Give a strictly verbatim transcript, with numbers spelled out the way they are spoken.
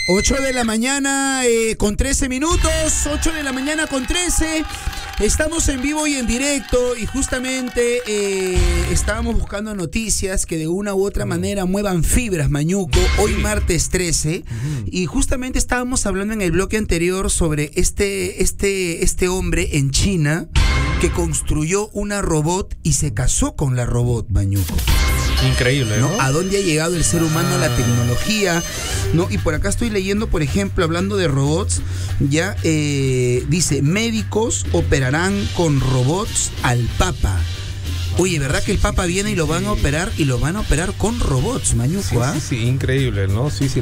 ocho de la mañana eh, con trece minutos, ocho de la mañana con trece. Estamos en vivo y en directo y justamente eh, estábamos buscando noticias que de una u otra manera muevan fibras, Mañuco, hoy martes trece, uh-huh. Y justamente estábamos hablando en el bloque anterior sobre este, este, este hombre en China que construyó una robot y se casó con la robot, Mañuco. Increíble, ¿no? ¿no? ¿A dónde ha llegado el ser humano, ah. la tecnología? ¿No? Y por acá estoy leyendo, por ejemplo, hablando de robots, ya eh, dice, médicos operarán con robots al Papa. Oye, ¿verdad que el Papa viene y lo van a operar y lo van a operar con robots, Mañuco? Sí, ¿ah? sí, sí, increíble, ¿no? Sí, sí.